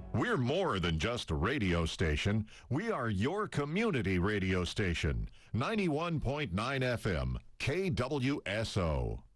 We're more than just a radio station. We are your community radio station. 91.9 FM, KWSO.